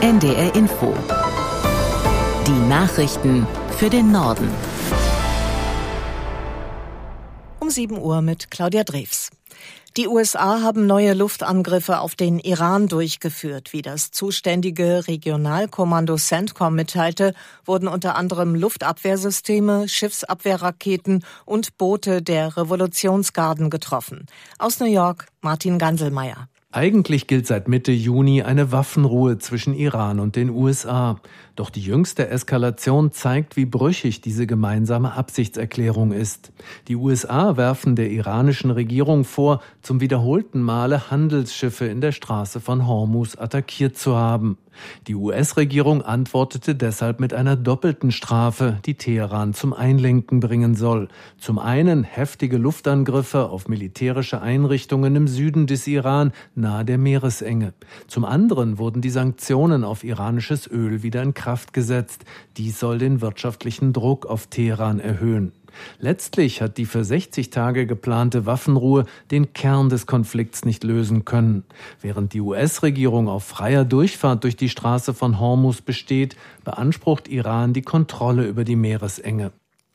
NDR Info. Die Nachrichten für den Norden. Um 7 Uhr mit Claudia Drews. Die USA haben neue Luftangriffe auf den Iran durchgeführt. Wie das zuständige Regionalkommando CENTCOM mitteilte, wurden unter anderem Luftabwehrsysteme, Schiffsabwehrraketen und Boote der Revolutionsgarden getroffen. Aus New York, Martin Ganselmeier. Eigentlich gilt seit Mitte Juni eine Waffenruhe zwischen Iran und den USA. Doch die jüngste Eskalation zeigt, wie brüchig diese gemeinsame Absichtserklärung ist. Die USA werfen der iranischen Regierung vor, zum wiederholten Male Handelsschiffe in der Straße von Hormuz attackiert zu haben. Die US-Regierung antwortete deshalb mit einer doppelten Strafe, die Teheran zum Einlenken bringen soll. Zum einen heftige Luftangriffe auf militärische Einrichtungen im Süden des Iran, nahe der Meeresenge. Zum anderen wurden die Sanktionen auf iranisches Öl wieder in Kraft gesetzt. Dies soll den wirtschaftlichen Druck auf Teheran erhöhen. Letztlich hat die für 60 Tage geplante Waffenruhe den Kern des Konflikts nicht lösen können. Während die US-Regierung auf freier Durchfahrt durch die Straße von Hormuz besteht, beansprucht Iran die Kontrolle über die Meeresenge.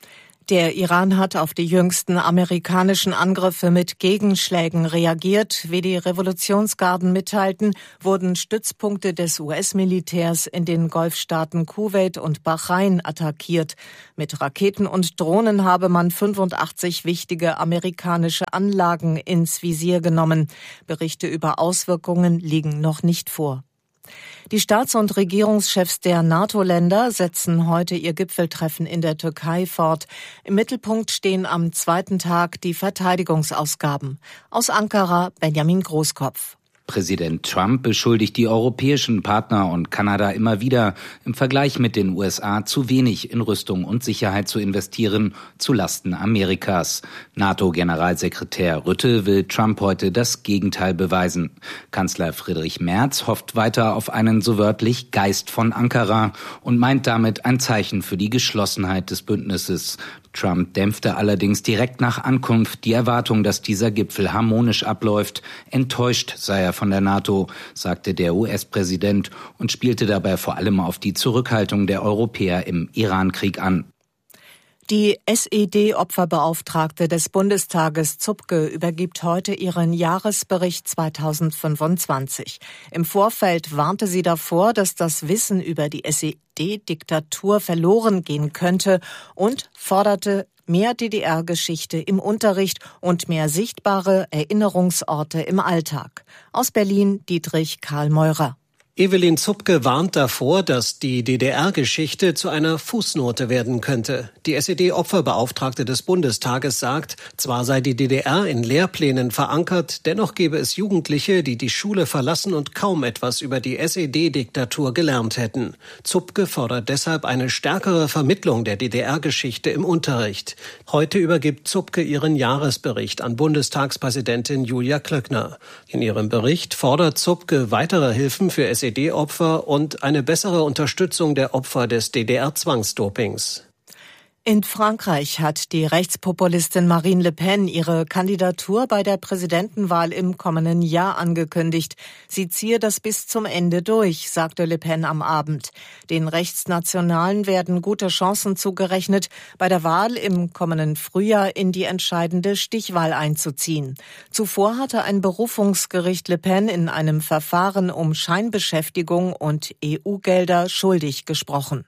Der Iran hat auf die jüngsten amerikanischen Angriffe mit Gegenschlägen reagiert. Wie die Revolutionsgarden mitteilten, wurden Stützpunkte des US-Militärs in den Golfstaaten Kuwait und Bahrain attackiert. Mit Raketen und Drohnen habe man 85 wichtige amerikanische Anlagen ins Visier genommen. Berichte über Auswirkungen liegen noch nicht vor. Die Staats- und Regierungschefs der NATO-Länder setzen heute ihr Gipfeltreffen in der Türkei fort. Im Mittelpunkt stehen am zweiten Tag die Verteidigungsausgaben. Aus Ankara Benjamin Großkopf. Präsident Trump beschuldigt die europäischen Partner und Kanada immer wieder, im Vergleich mit den USA zu wenig in Rüstung und Sicherheit zu investieren, zulasten Amerikas. NATO-Generalsekretär Rutte will Trump heute das Gegenteil beweisen. Kanzler Friedrich Merz hofft weiter auf einen so wörtlich Geist von Ankara und meint damit ein Zeichen für die Geschlossenheit des Bündnisses. Trump dämpfte allerdings direkt nach Ankunft die Erwartung, dass dieser Gipfel harmonisch abläuft. Enttäuscht sei er von der NATO, sagte der US-Präsident und spielte dabei vor allem auf die Zurückhaltung der Europäer im Iran-Krieg an. Die SED-Opferbeauftragte des Bundestages Zupke übergibt heute ihren Jahresbericht 2025. Im Vorfeld warnte sie davor, dass das Wissen über die SED-Diktatur verloren gehen könnte und forderte mehr DDR-Geschichte im Unterricht und mehr sichtbare Erinnerungsorte im Alltag. Aus Berlin Dietrich Karl Meurer. Evelyn Zupke warnt davor, dass die DDR-Geschichte zu einer Fußnote werden könnte. Die SED-Opferbeauftragte des Bundestages sagt, zwar sei die DDR in Lehrplänen verankert, dennoch gebe es Jugendliche, die die Schule verlassen und kaum etwas über die SED-Diktatur gelernt hätten. Zupke fordert deshalb eine stärkere Vermittlung der DDR-Geschichte im Unterricht. Heute übergibt Zupke ihren Jahresbericht an Bundestagspräsidentin Julia Klöckner. In ihrem Bericht fordert Zupke weitere Hilfen für SED-Opfer und eine bessere Unterstützung der Opfer des DDR-Zwangsdopings. In Frankreich hat die Rechtspopulistin Marine Le Pen ihre Kandidatur bei der Präsidentenwahl im kommenden Jahr angekündigt. Sie ziehe das bis zum Ende durch, sagte Le Pen am Abend. Den Rechtsnationalen werden gute Chancen zugerechnet, bei der Wahl im kommenden Frühjahr in die entscheidende Stichwahl einzuziehen. Zuvor hatte ein Berufungsgericht Le Pen in einem Verfahren um Scheinbeschäftigung und EU-Gelder schuldig gesprochen.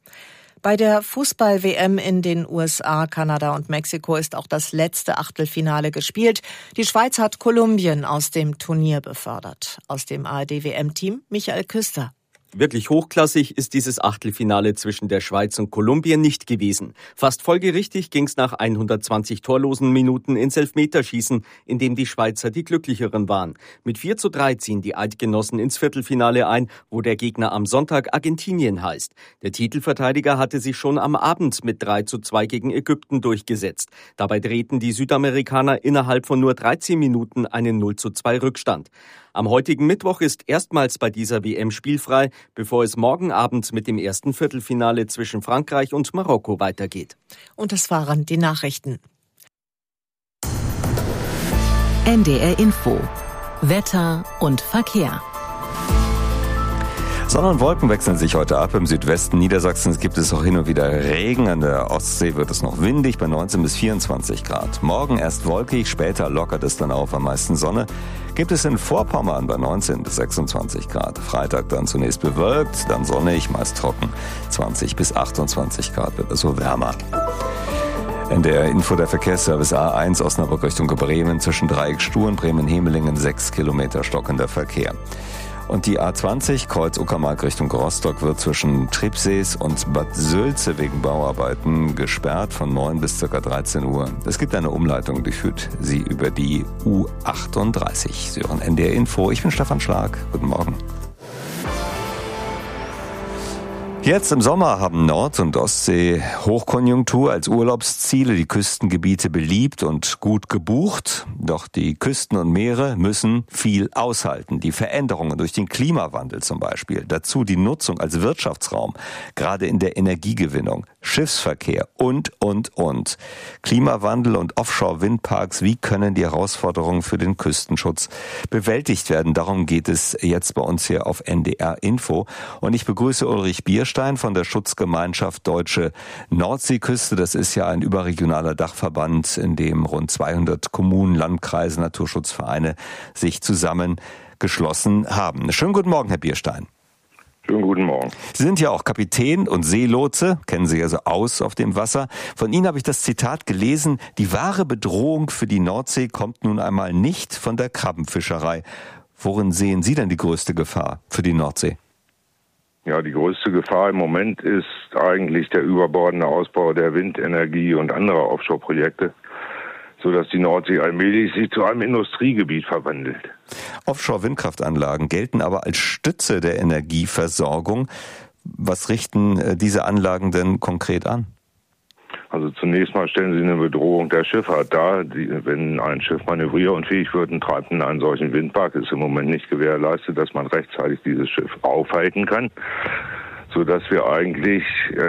Bei der Fußball-WM in den USA, Kanada und Mexiko ist auch das letzte Achtelfinale gespielt. Die Schweiz hat Kolumbien aus dem Turnier befördert. Aus dem ARD-WM-Team Michael Küster. Wirklich hochklassig ist dieses Achtelfinale zwischen der Schweiz und Kolumbien nicht gewesen. Fast folgerichtig ging es nach 120 torlosen Minuten ins Elfmeterschießen, in dem die Schweizer die Glücklicheren waren. Mit 4:3 ziehen die Eidgenossen ins Viertelfinale ein, wo der Gegner am Sonntag Argentinien heißt. Der Titelverteidiger hatte sich schon am Abend mit 3:2 gegen Ägypten durchgesetzt. Dabei drehten die Südamerikaner innerhalb von nur 13 Minuten einen 0:2 Rückstand. Am heutigen Mittwoch ist erstmals bei dieser WM spielfrei, bevor es morgen Abend mit dem ersten Viertelfinale zwischen Frankreich und Marokko weitergeht. Und das waren die Nachrichten. NDR Info. Wetter und Verkehr. Sonne und Wolken wechseln sich heute ab. Im Südwesten Niedersachsens gibt es auch hin und wieder Regen. An der Ostsee wird es noch windig bei 19 bis 24 Grad. Morgen erst wolkig, später lockert es dann auf, am meisten Sonne. Gibt es in Vorpommern bei 19 bis 26 Grad. Freitag dann zunächst bewölkt, dann sonnig, meist trocken. 20 bis 28 Grad wird es so wärmer. NDR Info, der Verkehrsservice A1 Osnabrück Richtung Bremen zwischen Dreieckstuhl und Bremen-Hemelingen 6 Kilometer stockender Verkehr. Und die A20 Kreuz Uckermark Richtung Rostock wird zwischen Tribsees und Bad Sülze wegen Bauarbeiten gesperrt von 9 bis ca. 13 Uhr. Es gibt eine Umleitung, die führt Sie über die U38. Sie hören NDR Info. Ich bin Stefan Schlag. Guten Morgen. Jetzt im Sommer haben Nord- und Ostsee Hochkonjunktur als Urlaubsziele, die Küstengebiete beliebt und gut gebucht. Doch die Küsten und Meere müssen viel aushalten. Die Veränderungen durch den Klimawandel zum Beispiel. Dazu die Nutzung als Wirtschaftsraum, gerade in der Energiegewinnung, Schiffsverkehr und. Klimawandel und Offshore-Windparks, wie können die Herausforderungen für den Küstenschutz bewältigt werden? Darum geht es jetzt bei uns hier auf NDR Info. Und ich begrüße Ulrich Bierstein von der Schutzgemeinschaft Deutsche Nordseeküste. Das ist ja ein überregionaler Dachverband, in dem rund 200 Kommunen, Landkreise, Naturschutzvereine sich zusammengeschlossen haben. Schönen guten Morgen, Herr Bierstein. Schönen guten Morgen. Sie sind ja auch Kapitän und Seelotse, kennen Sie also aus auf dem Wasser. Von Ihnen habe ich das Zitat gelesen: Die wahre Bedrohung für die Nordsee kommt nun einmal nicht von der Krabbenfischerei. Worin sehen Sie denn die größte Gefahr für die Nordsee? Ja, die größte Gefahr im Moment ist eigentlich der überbordende Ausbau der Windenergie und anderer Offshore-Projekte, sodass die Nordsee allmählich sich zu einem Industriegebiet verwandelt. Offshore-Windkraftanlagen gelten aber als Stütze der Energieversorgung. Was richten diese Anlagen denn konkret an? Also zunächst mal stellen sie eine Bedrohung der Schifffahrt dar. Wenn ein Schiff manövrierunfähig wird und treibt in einen solchen Windpark, ist im Moment nicht gewährleistet, dass man rechtzeitig dieses Schiff aufhalten kann, sodass wir eigentlich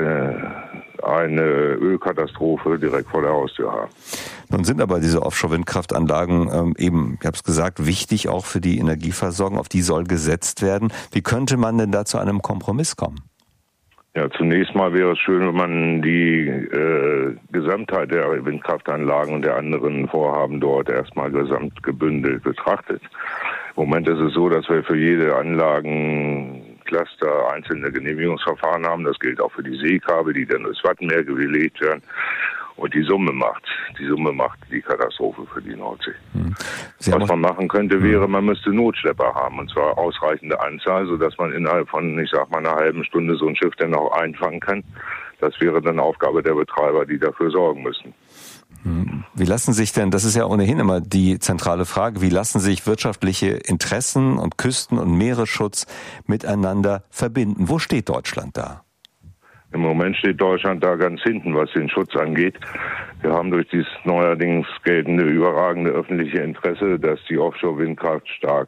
eine Ölkatastrophe direkt vor der Haustür haben. Nun sind aber diese Offshore-Windkraftanlagen eben, ich habe es gesagt, wichtig auch für die Energieversorgung. Auf die soll gesetzt werden. Wie könnte man denn da zu einem Kompromiss kommen? Ja, zunächst mal wäre es schön, wenn man die Gesamtheit der Windkraftanlagen und der anderen Vorhaben dort erstmal gesamt gebündelt betrachtet. Im Moment ist es so, dass wir für jede Anlagencluster einzelne Genehmigungsverfahren haben. Das gilt auch für die Seekabel, die dann durchs Wattenmeer gelegt werden. Und die Summe macht die Katastrophe für die Nordsee. Was man machen könnte, wäre, man müsste Notschlepper haben, und zwar ausreichende Anzahl, sodass man innerhalb von, einer halben Stunde so ein Schiff dann auch einfangen kann. Das wäre dann Aufgabe der Betreiber, die dafür sorgen müssen. Wie lassen sich denn, das ist ja ohnehin immer die zentrale Frage, wie lassen sich wirtschaftliche Interessen und Küsten- und Meeresschutz miteinander verbinden? Wo steht Deutschland da? Im Moment steht Deutschland da ganz hinten, was den Schutz angeht. Wir haben durch dieses neuerdings geltende überragende öffentliche Interesse, das die Offshore-Windkraft stark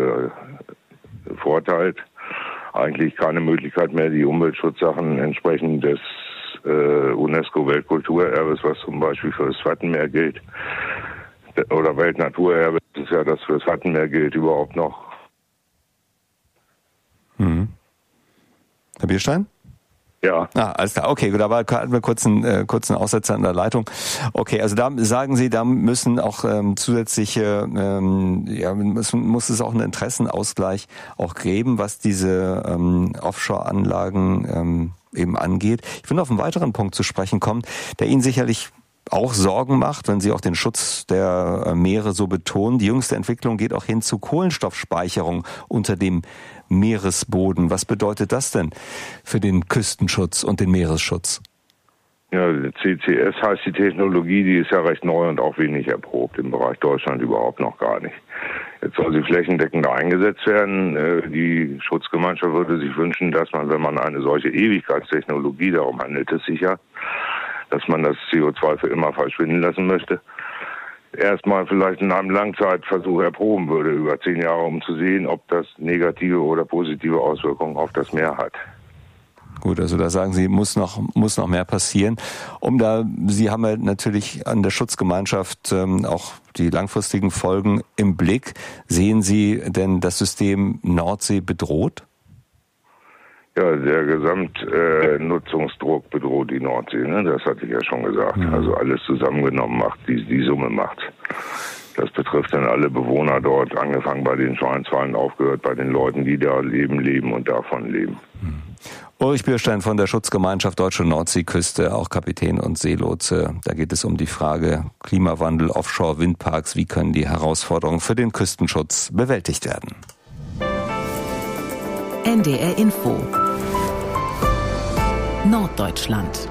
bevorteilt, eigentlich keine Möglichkeit mehr, die Umweltschutzsachen entsprechend des UNESCO-Weltkulturerbes, was zum Beispiel für das Wattenmeer gilt, oder Weltnaturerbe, das ist ja das für das Wattenmeer gilt, überhaupt noch. Herr Bierstein? Ja. Alles klar. Okay, gut, da hatten wir kurzen Aussetzer in der Leitung. Okay, also da sagen Sie, da müssen auch zusätzliche, muss es auch einen Interessenausgleich auch geben, was diese Offshore-Anlagen eben angeht. Ich will auf einen weiteren Punkt zu sprechen kommen, der Ihnen sicherlich auch Sorgen macht, wenn Sie auch den Schutz der Meere so betonen. Die jüngste Entwicklung geht auch hin zu Kohlenstoffspeicherung unter dem Meeresboden. Was bedeutet das denn für den Küstenschutz und den Meeresschutz? Ja, CCS heißt die Technologie, die ist ja recht neu und auch wenig erprobt, im Bereich Deutschland überhaupt noch gar nicht. Jetzt soll sie flächendeckend eingesetzt werden. Die Schutzgemeinschaft würde sich wünschen, dass man, wenn man eine solche Ewigkeitstechnologie, darum handelt es sich ja, dass man das CO2 für immer verschwinden lassen möchte, erstmal vielleicht in einem Langzeitversuch erproben würde, über 10 Jahre, um zu sehen, ob das negative oder positive Auswirkungen auf das Meer hat. Gut, also da sagen Sie, muss noch mehr passieren. Sie haben ja natürlich an der Schutzgemeinschaft auch die langfristigen Folgen im Blick. Sehen Sie denn das System Nordsee bedroht? Ja, der Gesamtnutzungsdruck bedroht die Nordsee, ne? Das hatte ich ja schon gesagt. Also alles zusammengenommen macht, die Summe macht. Das betrifft dann alle Bewohner dort, angefangen bei den Schweinswalen, aufgehört bei den Leuten, die da leben und davon leben. Ulrich Bierstein von der Schutzgemeinschaft Deutsche Nordseeküste, auch Kapitän und Seelotse. Da geht es um die Frage Klimawandel, Offshore-Windparks. Wie können die Herausforderungen für den Küstenschutz bewältigt werden? NDR Info Norddeutschland.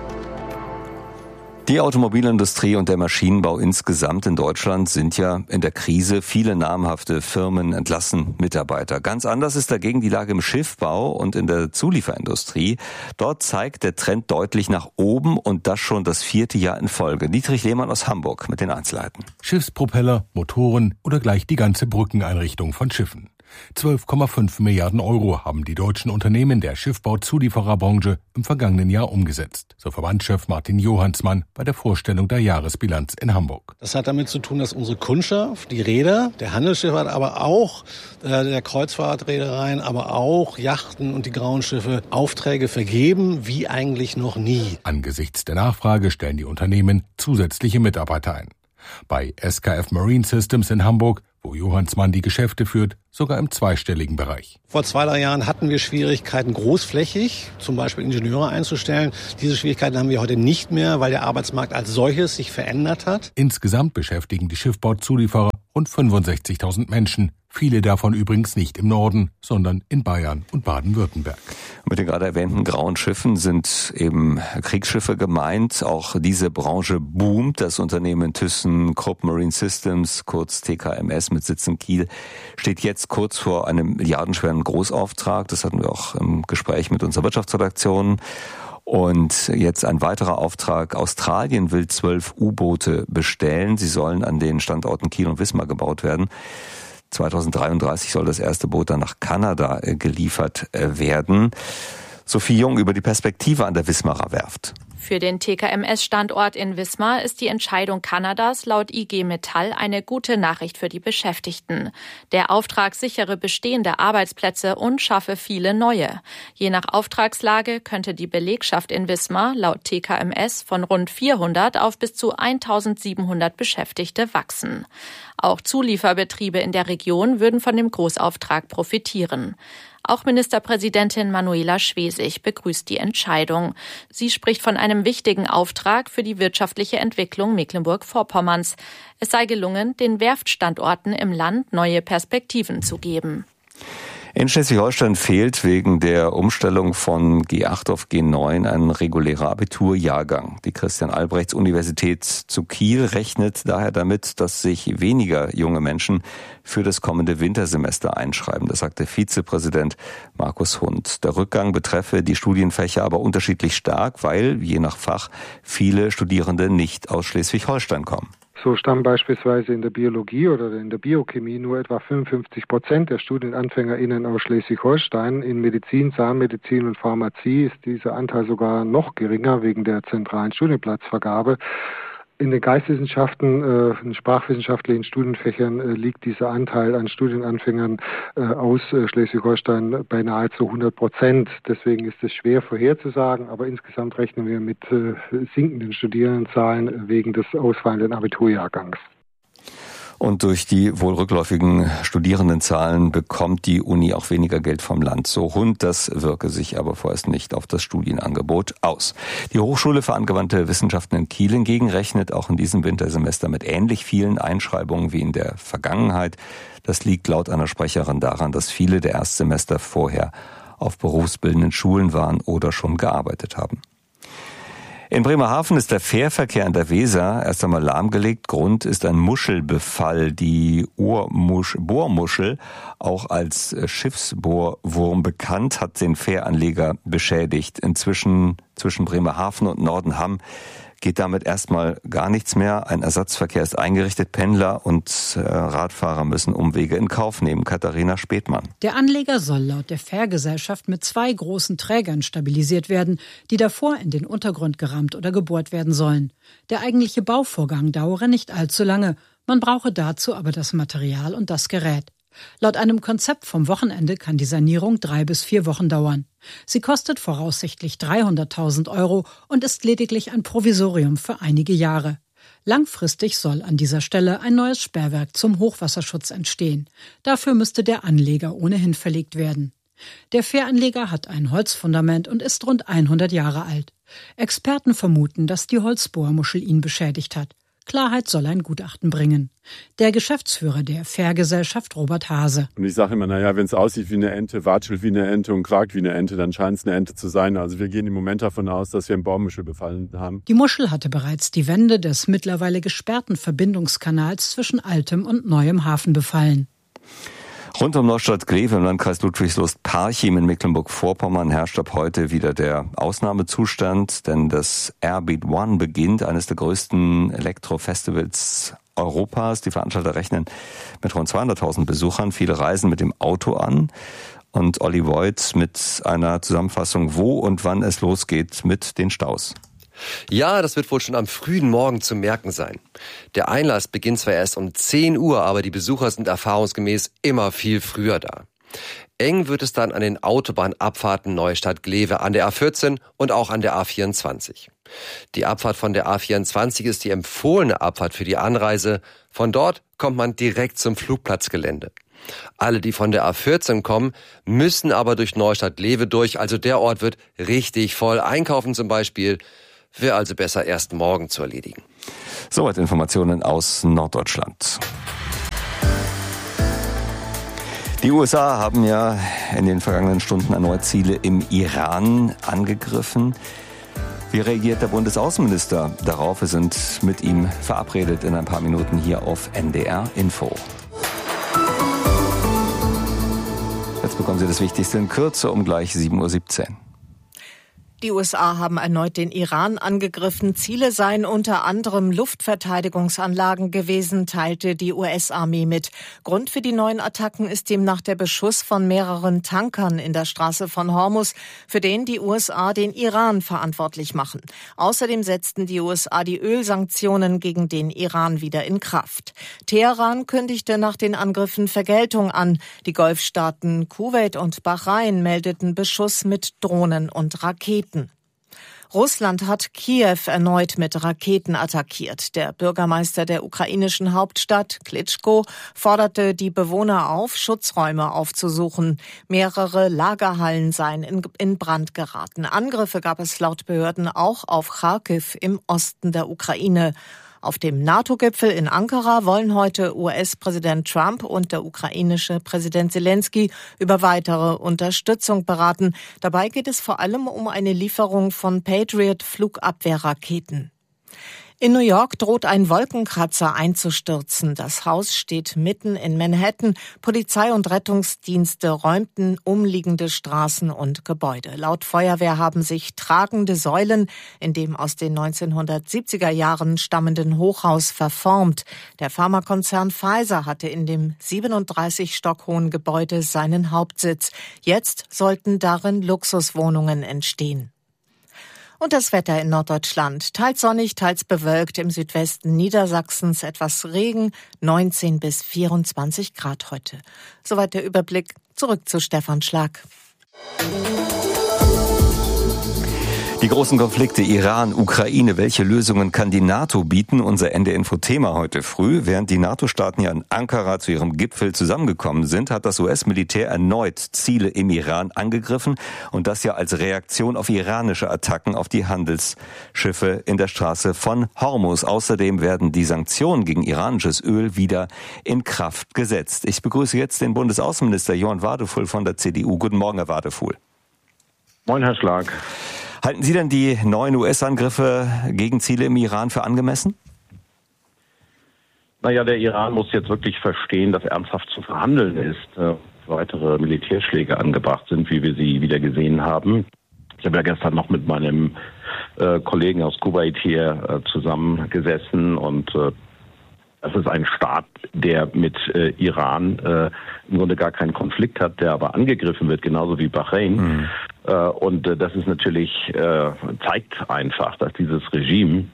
Die Automobilindustrie und der Maschinenbau insgesamt in Deutschland sind ja in der Krise. Viele namhafte Firmen entlassen Mitarbeiter. Ganz anders ist dagegen die Lage im Schiffbau und in der Zulieferindustrie. Dort zeigt der Trend deutlich nach oben und das schon das 4. Jahr in Folge. Dietrich Lehmann aus Hamburg mit den Einzelheiten. Schiffspropeller, Motoren oder gleich die ganze Brückeneinrichtung von Schiffen. 12,5 Milliarden Euro haben die deutschen Unternehmen der Schiffbauzuliefererbranche im vergangenen Jahr umgesetzt, so Verbandschef Martin Johansmann bei der Vorstellung der Jahresbilanz in Hamburg. Das hat damit zu tun, dass unsere Kundschaft, die Reeder, der Handelsschifffahrt, aber auch der Kreuzfahrtreedereien, aber auch Yachten und die grauen Schiffe Aufträge vergeben, wie eigentlich noch nie. Angesichts der Nachfrage stellen die Unternehmen zusätzliche Mitarbeiter ein. Bei SKF Marine Systems in Hamburg, wo Johansmann die Geschäfte führt, sogar im zweistelligen Bereich. Vor 2-3 Jahren hatten wir Schwierigkeiten, großflächig zum Beispiel Ingenieure einzustellen. Diese Schwierigkeiten haben wir heute nicht mehr, weil der Arbeitsmarkt als solches sich verändert hat. Insgesamt beschäftigen die Schiffbauzulieferer rund 65.000 Menschen. Viele davon übrigens nicht im Norden, sondern in Bayern und Baden-Württemberg. Mit den gerade erwähnten grauen Schiffen sind eben Kriegsschiffe gemeint. Auch diese Branche boomt. Das Unternehmen ThyssenKrupp Marine Systems, kurz TKMS mit Sitz in Kiel, steht jetzt kurz vor einem milliardenschweren Großauftrag. Das hatten wir auch im Gespräch mit unserer Wirtschaftsredaktion. Und jetzt ein weiterer Auftrag. Australien will 12 U-Boote bestellen. Sie sollen an den Standorten Kiel und Wismar gebaut werden. 2033 soll das erste Boot dann nach Kanada geliefert werden. Sophie Jung über die Perspektive an der Wismarer Werft. Für den TKMS-Standort in Wismar ist die Entscheidung Kanadas laut IG Metall eine gute Nachricht für die Beschäftigten. Der Auftrag sichere bestehende Arbeitsplätze und schaffe viele neue. Je nach Auftragslage könnte die Belegschaft in Wismar laut TKMS von rund 400 auf bis zu 1.700 Beschäftigte wachsen. Auch Zulieferbetriebe in der Region würden von dem Großauftrag profitieren. Auch Ministerpräsidentin Manuela Schwesig begrüßt die Entscheidung. Sie spricht von einem wichtigen Auftrag für die wirtschaftliche Entwicklung Mecklenburg-Vorpommerns. Es sei gelungen, den Werftstandorten im Land neue Perspektiven zu geben. In Schleswig-Holstein fehlt wegen der Umstellung von G8 auf G9 ein regulärer Abiturjahrgang. Die Christian-Albrechts-Universität zu Kiel rechnet daher damit, dass sich weniger junge Menschen für das kommende Wintersemester einschreiben. Das sagt der Vizepräsident Markus Hund. Der Rückgang betreffe die Studienfächer aber unterschiedlich stark, weil je nach Fach viele Studierende nicht aus Schleswig-Holstein kommen. So stammen beispielsweise in der Biologie oder in der Biochemie nur etwa 55% der StudienanfängerInnen aus Schleswig-Holstein. In Medizin, Zahnmedizin und Pharmazie ist dieser Anteil sogar noch geringer wegen der zentralen Studienplatzvergabe. In den Geisteswissenschaften, in sprachwissenschaftlichen Studienfächern liegt dieser Anteil an Studienanfängern aus Schleswig-Holstein bei nahezu 100%. Deswegen ist es schwer vorherzusagen, aber insgesamt rechnen wir mit sinkenden Studierendenzahlen wegen des ausfallenden Abiturjahrgangs. Und durch die wohl rückläufigen Studierendenzahlen bekommt die Uni auch weniger Geld vom Land. So Hund, das wirke sich aber vorerst nicht auf das Studienangebot aus. Die Hochschule für angewandte Wissenschaften in Kiel hingegen rechnet auch in diesem Wintersemester mit ähnlich vielen Einschreibungen wie in der Vergangenheit. Das liegt laut einer Sprecherin daran, dass viele der Erstsemester vorher auf berufsbildenden Schulen waren oder schon gearbeitet haben. In Bremerhaven ist der Fährverkehr an der Weser erst einmal lahmgelegt. Grund ist ein Muschelbefall. Die Bohrmuschel, auch als Schiffsbohrwurm bekannt, hat den Fähranleger beschädigt. Inzwischen zwischen Bremerhaven und Nordenham geht damit erstmal gar nichts mehr. Ein Ersatzverkehr ist eingerichtet. Pendler und Radfahrer müssen Umwege in Kauf nehmen. Katharina Späthmann. Der Anleger soll laut der Fährgesellschaft mit 2 großen Trägern stabilisiert werden, die davor in den Untergrund gerammt oder gebohrt werden sollen. Der eigentliche Bauvorgang dauere nicht allzu lange. Man brauche dazu aber das Material und das Gerät. Laut einem Konzept vom Wochenende kann die Sanierung 3 bis 4 Wochen dauern. Sie kostet voraussichtlich 300.000 € und ist lediglich ein Provisorium für einige Jahre. Langfristig soll an dieser Stelle ein neues Sperrwerk zum Hochwasserschutz entstehen. Dafür müsste der Anleger ohnehin verlegt werden. Der Fähranleger hat ein Holzfundament und ist rund 100 Jahre alt. Experten vermuten, dass die Holzbohrmuschel ihn beschädigt hat. Klarheit soll ein Gutachten bringen. Der Geschäftsführer der Fährgesellschaft, Robert Hase. Und ich sage immer, wenn es aussieht wie eine Ente, watschelt wie eine Ente und quakt wie eine Ente, dann scheint es eine Ente zu sein. Also wir gehen im Moment davon aus, dass wir einen Bohrmuschel befallen haben. Die Muschel hatte bereits die Wände des mittlerweile gesperrten Verbindungskanals zwischen altem und neuem Hafen befallen. Rund um Neustadt-Glewe im Landkreis Ludwigslust-Parchim in Mecklenburg-Vorpommern herrscht ab heute wieder der Ausnahmezustand, denn das Airbeat One beginnt, eines der größten Elektrofestivals Europas. Die Veranstalter rechnen mit rund 200.000 Besuchern. Viele reisen mit dem Auto an. Und Olli Voigt mit einer Zusammenfassung, wo und wann es losgeht mit den Staus. Ja, das wird wohl schon am frühen Morgen zu merken sein. Der Einlass beginnt zwar erst um 10 Uhr, aber die Besucher sind erfahrungsgemäß immer viel früher da. Eng wird es dann an den Autobahnabfahrten Neustadt-Glewe, an der A14 und auch an der A24. Die Abfahrt von der A24 ist die empfohlene Abfahrt für die Anreise. Von dort kommt man direkt zum Flugplatzgelände. Alle, die von der A14 kommen, müssen aber durch Neustadt-Glewe durch, also der Ort wird richtig voll. Einkaufen zum Beispiel wäre also besser erst morgen zu erledigen. Soweit Informationen aus Norddeutschland. Die USA haben ja in den vergangenen Stunden erneut Ziele im Iran angegriffen. Wie reagiert der Bundesaußenminister darauf? Wir sind mit ihm verabredet in ein paar Minuten hier auf NDR Info. Jetzt bekommen Sie das Wichtigste in Kürze um gleich 7:17 Uhr. Die USA haben erneut den Iran angegriffen. Ziele seien unter anderem Luftverteidigungsanlagen gewesen, teilte die US-Armee mit. Grund für die neuen Attacken ist demnach der Beschuss von mehreren Tankern in der Straße von Hormuz, für den die USA den Iran verantwortlich machen. Außerdem setzten die USA die Ölsanktionen gegen den Iran wieder in Kraft. Teheran kündigte nach den Angriffen Vergeltung an. Die Golfstaaten Kuwait und Bahrain meldeten Beschuss mit Drohnen und Raketen. Russland hat Kiew erneut mit Raketen attackiert. Der Bürgermeister der ukrainischen Hauptstadt, Klitschko, forderte die Bewohner auf, Schutzräume aufzusuchen. Mehrere Lagerhallen seien in Brand geraten. Angriffe gab es laut Behörden auch auf Charkiw im Osten der Ukraine. Auf dem NATO-Gipfel in Ankara wollen heute US-Präsident Trump und der ukrainische Präsident Zelensky über weitere Unterstützung beraten. Dabei geht es vor allem um eine Lieferung von Patriot-Flugabwehrraketen. In New York droht ein Wolkenkratzer einzustürzen. Das Haus steht mitten in Manhattan. Polizei und Rettungsdienste räumten umliegende Straßen und Gebäude. Laut Feuerwehr haben sich tragende Säulen in dem aus den 1970er Jahren stammenden Hochhaus verformt. Der Pharmakonzern Pfizer hatte in dem 37 Stock hohen Gebäude seinen Hauptsitz. Jetzt sollten darin Luxuswohnungen entstehen. Und das Wetter in Norddeutschland. Teils sonnig, teils bewölkt. Im Südwesten Niedersachsens etwas Regen. 19 bis 24 Grad heute. Soweit der Überblick. Zurück zu Stefan Schlag. Die großen Konflikte Iran, Ukraine, welche Lösungen kann die NATO bieten? Unser NDR-Info-Thema heute früh. Während die NATO-Staaten ja in Ankara zu ihrem Gipfel zusammengekommen sind, hat das US-Militär erneut Ziele im Iran angegriffen. Und das ja als Reaktion auf iranische Attacken auf die Handelsschiffe in der Straße von Hormuz. Außerdem werden die Sanktionen gegen iranisches Öl wieder in Kraft gesetzt. Ich begrüße jetzt den Bundesaußenminister Johann Wadefuhl von der CDU. Guten Morgen, Herr Wadefuhl. Moin, Herr Schlag. Halten Sie denn die neuen US-Angriffe gegen Ziele im Iran für angemessen? Naja, der Iran muss jetzt wirklich verstehen, dass ernsthaft zu verhandeln ist. Weitere Militärschläge angebracht sind, wie wir sie wieder gesehen haben. Ich habe ja gestern noch mit meinem Kollegen aus Kuwait hier zusammengesessen und das ist ein Staat, der mit Iran im Grunde gar keinen Konflikt hat, der aber angegriffen wird, genauso wie Bahrain. Und das ist natürlich, zeigt einfach, dass dieses Regime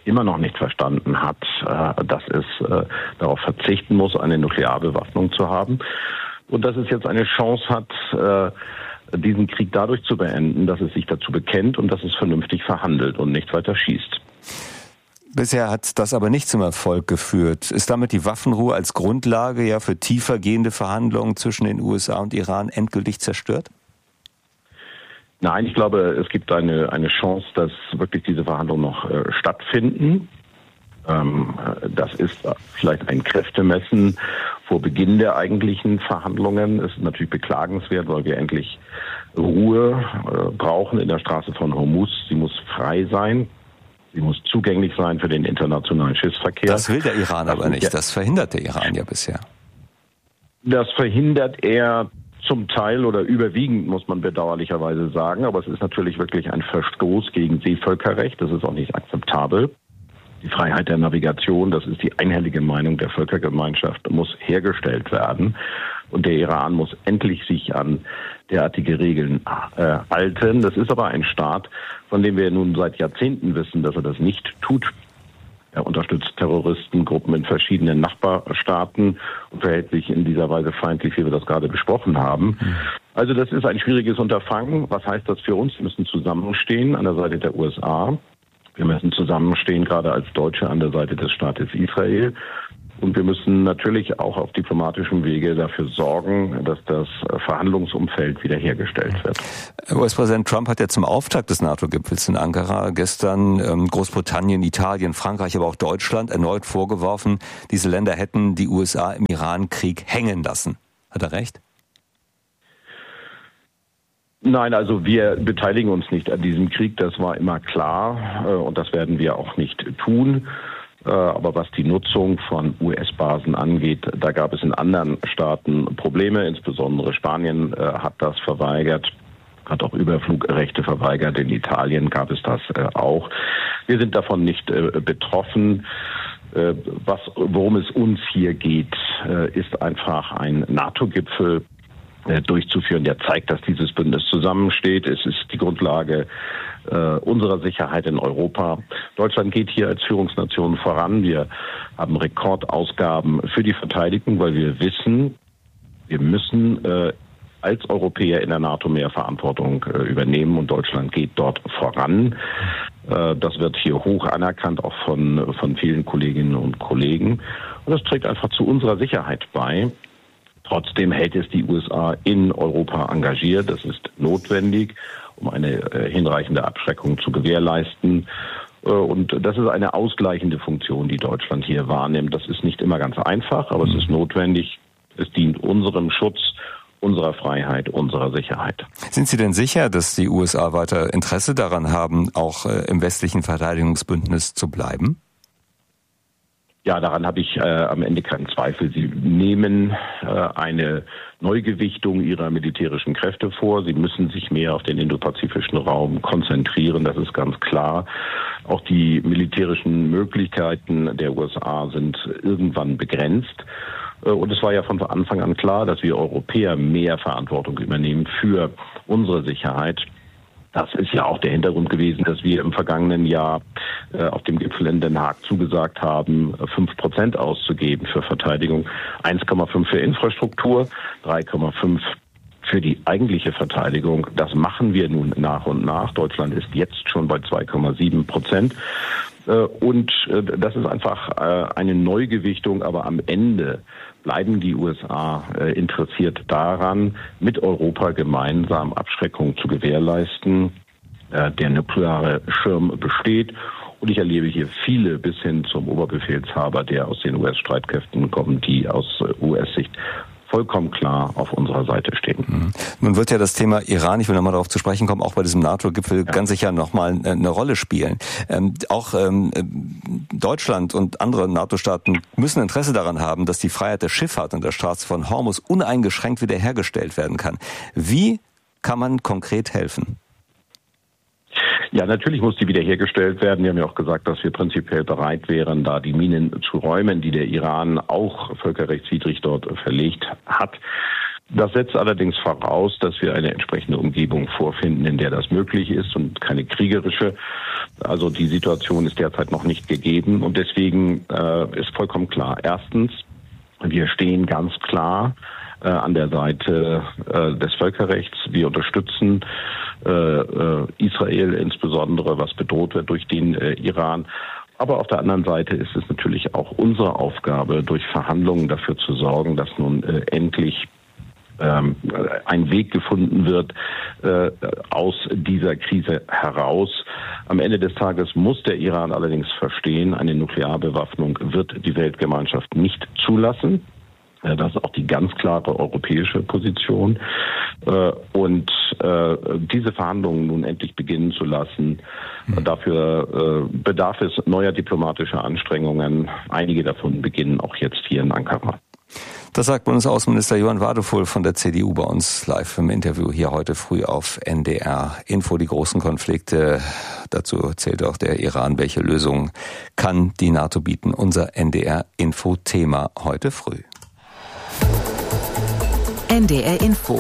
immer noch nicht verstanden hat, dass es darauf verzichten muss, eine Nuklearbewaffnung zu haben. Und dass es jetzt eine Chance hat, diesen Krieg dadurch zu beenden, dass es sich dazu bekennt und dass es vernünftig verhandelt und nicht weiter schießt. Bisher hat das aber nicht zum Erfolg geführt. Ist damit die Waffenruhe als Grundlage ja für tiefergehende Verhandlungen zwischen den USA und Iran endgültig zerstört? Nein, ich glaube, es gibt eine Chance, dass wirklich diese Verhandlungen noch stattfinden. Das ist vielleicht ein Kräftemessen vor Beginn der eigentlichen Verhandlungen. Es ist natürlich beklagenswert, weil wir endlich Ruhe brauchen in der Straße von Hormuz. Sie muss frei sein. Sie muss zugänglich sein für den internationalen Schiffsverkehr. Das will der Iran aber nicht. Das verhindert der Iran ja bisher. Das verhindert er zum Teil oder überwiegend, muss man bedauerlicherweise sagen. Aber es ist natürlich wirklich ein Verstoß gegen Seevölkerrecht. Das ist auch nicht akzeptabel. Die Freiheit der Navigation, das ist die einhellige Meinung der Völkergemeinschaft, muss hergestellt werden. Und der Iran muss endlich sich an derartige Regeln halten. Das ist aber ein Staat, von dem wir nun seit Jahrzehnten wissen, dass er das nicht tut. Er unterstützt Terroristengruppen in verschiedenen Nachbarstaaten und verhält sich in dieser Weise feindlich, wie wir das gerade besprochen haben. Also das ist ein schwieriges Unterfangen. Was heißt das für uns? Wir müssen zusammenstehen an der Seite der USA. Wir müssen zusammenstehen, gerade als Deutsche, an der Seite des Staates Israel. Und wir müssen natürlich auch auf diplomatischem Wege dafür sorgen, dass das Verhandlungsumfeld wiederhergestellt wird. US-Präsident Trump hat ja zum Auftakt des NATO-Gipfels in Ankara gestern Großbritannien, Italien, Frankreich, aber auch Deutschland erneut vorgeworfen, diese Länder hätten die USA im Iran-Krieg hängen lassen. Hat er recht? Nein, also wir beteiligen uns nicht an diesem Krieg, das war immer klar und das werden wir auch nicht tun. Aber was die Nutzung von US-Basen angeht, da gab es in anderen Staaten Probleme, insbesondere Spanien hat das verweigert, hat auch Überflugrechte verweigert, in Italien gab es das auch. Wir sind davon nicht betroffen. Worum es uns hier geht, ist einfach ein NATO-Gipfel durchzuführen, der zeigt, dass dieses Bündnis zusammensteht. Es ist die Grundlage unserer Sicherheit in Europa. Deutschland geht hier als Führungsnation voran. Wir haben Rekordausgaben für die Verteidigung, weil wir wissen, wir müssen als Europäer in der NATO mehr Verantwortung übernehmen und Deutschland geht dort voran. Das wird hier hoch anerkannt, auch von vielen Kolleginnen und Kollegen. Und das trägt einfach zu unserer Sicherheit bei. Trotzdem hält es die USA in Europa engagiert. Das ist notwendig, um eine hinreichende Abschreckung zu gewährleisten. Und das ist eine ausgleichende Funktion, die Deutschland hier wahrnimmt. Das ist nicht immer ganz einfach, aber es ist notwendig. Es dient unserem Schutz, unserer Freiheit, unserer Sicherheit. Sind Sie denn sicher, dass die USA weiter Interesse daran haben, auch im westlichen Verteidigungsbündnis zu bleiben? Ja, daran habe ich am Ende keinen Zweifel. Sie nehmen eine Neugewichtung ihrer militärischen Kräfte vor. Sie müssen sich mehr auf den indopazifischen Raum konzentrieren, das ist ganz klar. Auch die militärischen Möglichkeiten der USA sind irgendwann begrenzt. Und es war ja von Anfang an klar, dass wir Europäer mehr Verantwortung übernehmen für unsere Sicherheit. Das ist ja auch der Hintergrund gewesen, dass wir im vergangenen Jahr auf dem Gipfel in Den Haag zugesagt haben, 5% auszugeben für Verteidigung, 1,5 für Infrastruktur, 3,5 für die eigentliche Verteidigung. Das machen wir nun nach und nach. Deutschland ist jetzt schon bei 2,7%. Und das ist einfach eine Neugewichtung, aber am Ende bleiben die USA interessiert daran, mit Europa gemeinsam Abschreckung zu gewährleisten. Der nukleare Schirm besteht und ich erlebe hier viele bis hin zum Oberbefehlshaber, der aus den US-Streitkräften kommt, die aus US-Sicht vollkommen klar auf unserer Seite stehen. Nun wird ja das Thema Iran, ich will nochmal darauf zu sprechen kommen, auch bei diesem NATO-Gipfel ganz sicher nochmal eine Rolle spielen. Auch Deutschland und andere NATO-Staaten müssen Interesse daran haben, dass die Freiheit der Schifffahrt an der Straße von Hormuz uneingeschränkt wiederhergestellt werden kann. Wie kann man konkret helfen? Ja, natürlich muss die wiederhergestellt werden. Wir haben ja auch gesagt, dass wir prinzipiell bereit wären, da die Minen zu räumen, die der Iran auch völkerrechtswidrig dort verlegt hat. Das setzt allerdings voraus, dass wir eine entsprechende Umgebung vorfinden, in der das möglich ist und keine kriegerische. Also die Situation ist derzeit noch nicht gegeben und deswegen ist vollkommen klar. Erstens, wir stehen ganz klar an der Seite des Völkerrechts. Wir unterstützen Israel insbesondere, was bedroht wird durch den Iran. Aber auf der anderen Seite ist es natürlich auch unsere Aufgabe, durch Verhandlungen dafür zu sorgen, dass nun endlich ein Weg gefunden wird aus dieser Krise heraus. Am Ende des Tages muss der Iran allerdings verstehen, eine Nuklearbewaffnung wird die Weltgemeinschaft nicht zulassen. Das ist auch die ganz klare europäische Position. Und diese Verhandlungen nun endlich beginnen zu lassen, dafür bedarf es neuer diplomatischer Anstrengungen. Einige davon beginnen auch jetzt hier in Ankara. Das sagt Bundesaußenminister Johann Wadefuhl von der CDU bei uns live im Interview hier heute früh auf NDR Info. Die großen Konflikte, dazu zählt auch der Iran. Welche Lösungen kann die NATO bieten? Unser NDR Info Thema heute früh. NDR Info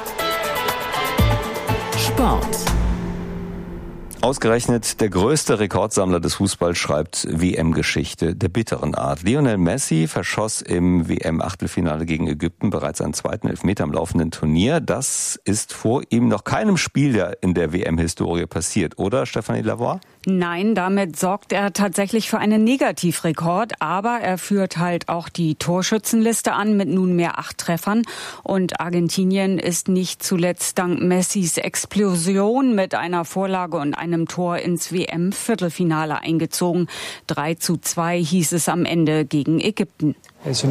Sport. Ausgerechnet der größte Rekordsammler des Fußballs schreibt WM-Geschichte der bitteren Art. Lionel Messi verschoss im WM-Achtelfinale gegen Ägypten bereits einen zweiten Elfmeter im laufenden Turnier. Das ist vor ihm noch keinem Spiel in der WM-Historie passiert, oder Stefanie Lavoie? Nein, damit sorgt er tatsächlich für einen Negativrekord, aber er führt halt auch die Torschützenliste an mit nunmehr 8 Treffern und Argentinien ist nicht zuletzt dank Messis Explosion mit einer Vorlage und einem Tor ins WM-Viertelfinale eingezogen. 3:2 hieß es am Ende gegen Ägypten. Es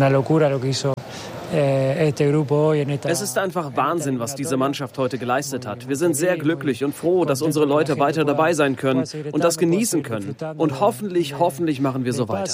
ist einfach Wahnsinn, was diese Mannschaft heute geleistet hat. Wir sind sehr glücklich und froh, dass unsere Leute weiter dabei sein können und das genießen können. Und hoffentlich machen wir so weiter.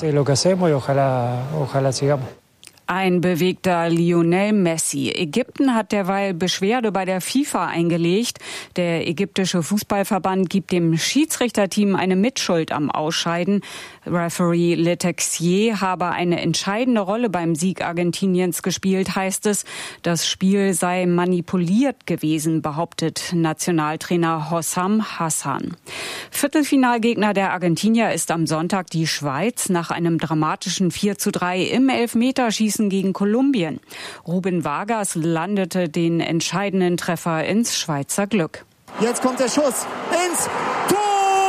Ein bewegter Lionel Messi. Ägypten hat derweil Beschwerde bei der FIFA eingelegt. Der ägyptische Fußballverband gibt dem Schiedsrichterteam eine Mitschuld am Ausscheiden. Referee Le Texier habe eine entscheidende Rolle beim Sieg Argentiniens gespielt, heißt es. Das Spiel sei manipuliert gewesen, behauptet Nationaltrainer Hossam Hassan. Viertelfinalgegner der Argentinier ist am Sonntag die Schweiz nach einem dramatischen 4:3 im Elfmeterschießen gegen Kolumbien. Ruben Vargas landete den entscheidenden Treffer ins Schweizer Glück. Jetzt kommt der Schuss ins Tor!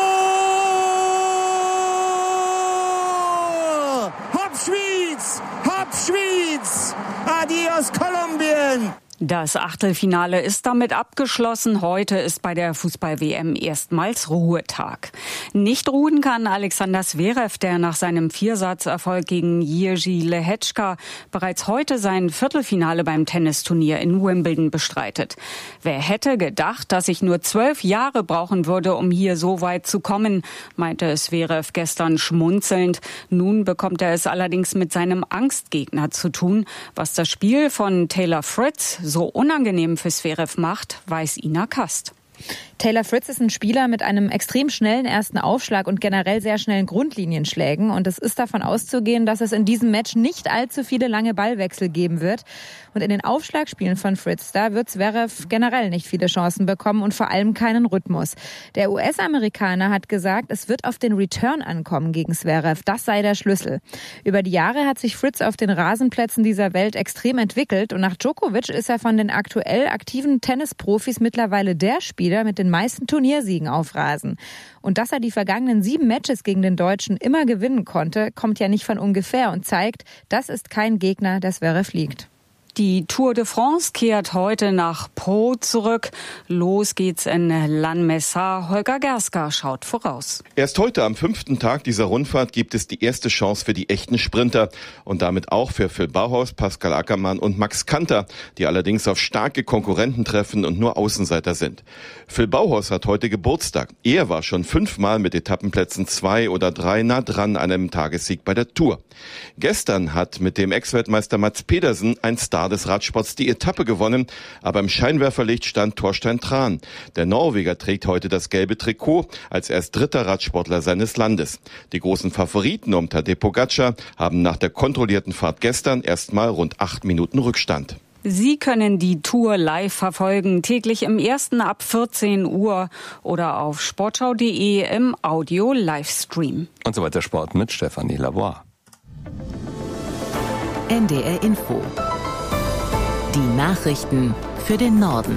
Hopp Schwyz! Hopp Schwyz! Adios Kolumbien! Das Achtelfinale ist damit abgeschlossen. Heute ist bei der Fußball-WM erstmals Ruhetag. Nicht ruhen kann Alexander Zverev, der nach seinem Viersatzerfolg gegen Jiří Lehečka bereits heute sein Viertelfinale beim Tennisturnier in Wimbledon bestreitet. Wer hätte gedacht, dass ich nur 12 Jahre brauchen würde, um hier so weit zu kommen, meinte Zverev gestern schmunzelnd. Nun bekommt er es allerdings mit seinem Angstgegner zu tun. Was das Spiel von Taylor Fritz so unangenehm für Zverev macht, weiß Ina Kast. Taylor Fritz ist ein Spieler mit einem extrem schnellen ersten Aufschlag und generell sehr schnellen Grundlinienschlägen. Und es ist davon auszugehen, dass es in diesem Match nicht allzu viele lange Ballwechsel geben wird. Und in den Aufschlagspielen von Fritz, da wird Zverev generell nicht viele Chancen bekommen und vor allem keinen Rhythmus. Der US-Amerikaner hat gesagt, es wird auf den Return ankommen gegen Zverev. Das sei der Schlüssel. Über die Jahre hat sich Fritz auf den Rasenplätzen dieser Welt extrem entwickelt. Und nach Djokovic ist er von den aktuell aktiven Tennisprofis mittlerweile der Spieler mit den meisten Turniersiegen auf Rasen. Und dass er die vergangenen 7 Matches gegen den Deutschen immer gewinnen konnte, kommt ja nicht von ungefähr und zeigt, das ist kein Gegner, der Zverev liegt. Die Tour de France kehrt heute nach Pau zurück. Los geht's in Lannemezar. Holger Gerska schaut voraus. Erst heute am 5. Tag dieser Rundfahrt gibt es die erste Chance für die echten Sprinter und damit auch für Phil Bauhaus, Pascal Ackermann und Max Kanter, die allerdings auf starke Konkurrenten treffen und nur Außenseiter sind. Phil Bauhaus hat heute Geburtstag. Er war schon 5-mal mit Etappenplätzen 2 oder 3 nah dran an einem Tagessieg bei der Tour. Gestern hat mit dem Ex-Weltmeister Mats Pedersen ein Star des Radsports die Etappe gewonnen, aber im Scheinwerferlicht stand Thorstein Tran. Der Norweger trägt heute das gelbe Trikot als erst 3. Radsportler seines Landes. Die großen Favoriten um Tadej Pogačar haben nach der kontrollierten Fahrt gestern erstmal rund 8 Minuten Rückstand. Sie können die Tour live verfolgen, täglich im Ersten ab 14 Uhr oder auf sportschau.de im Audio-Livestream. Und so weiter Sport mit Stefanie Lavoie. NDR Info. Die Nachrichten für den Norden.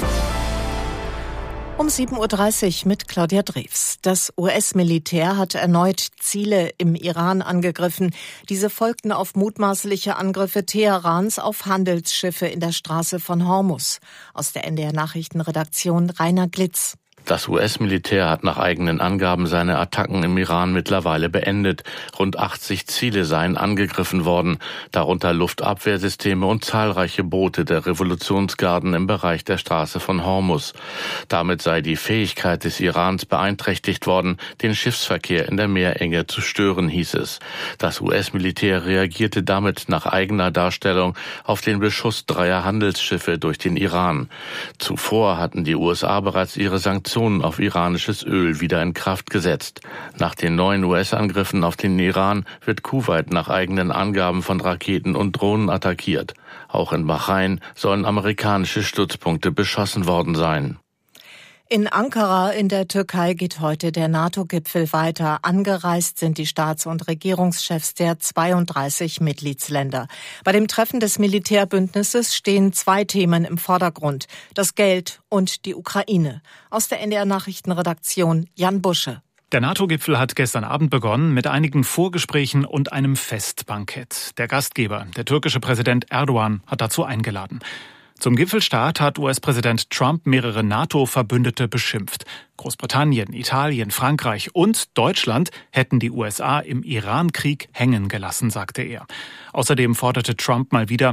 Um 7.30 Uhr mit Claudia Drews. Das US-Militär hat erneut Ziele im Iran angegriffen. Diese folgten auf mutmaßliche Angriffe Teherans auf Handelsschiffe in der Straße von Hormuz. Aus der NDR-Nachrichtenredaktion Rainer Glitz. Das US-Militär hat nach eigenen Angaben seine Attacken im Iran mittlerweile beendet. Rund 80 Ziele seien angegriffen worden, darunter Luftabwehrsysteme und zahlreiche Boote der Revolutionsgarden im Bereich der Straße von Hormuz. Damit sei die Fähigkeit des Irans beeinträchtigt worden, den Schiffsverkehr in der Meerenge zu stören, hieß es. Das US-Militär reagierte damit nach eigener Darstellung auf den Beschuss 3 Handelsschiffe durch den Iran. Zuvor hatten die USA bereits ihre Sanktionen auf iranisches Öl wieder in Kraft gesetzt. Nach den neuen US-Angriffen auf den Iran wird Kuwait nach eigenen Angaben von Raketen und Drohnen attackiert. Auch in Bahrain sollen amerikanische Stützpunkte beschossen worden sein. In Ankara in der Türkei geht heute der NATO-Gipfel weiter. Angereist sind die Staats- und Regierungschefs der 32 Mitgliedsländer. Bei dem Treffen des Militärbündnisses stehen 2 Themen im Vordergrund: das Geld und die Ukraine. Aus der NDR-Nachrichtenredaktion Jan Busche. Der NATO-Gipfel hat gestern Abend begonnen mit einigen Vorgesprächen und einem Festbankett. Der Gastgeber, der türkische Präsident Erdogan, hat dazu eingeladen. Zum Gipfelstart hat US-Präsident Trump mehrere NATO-Verbündete beschimpft. Großbritannien, Italien, Frankreich und Deutschland hätten die USA im Iran-Krieg hängen gelassen, sagte er. Außerdem forderte Trump mal wieder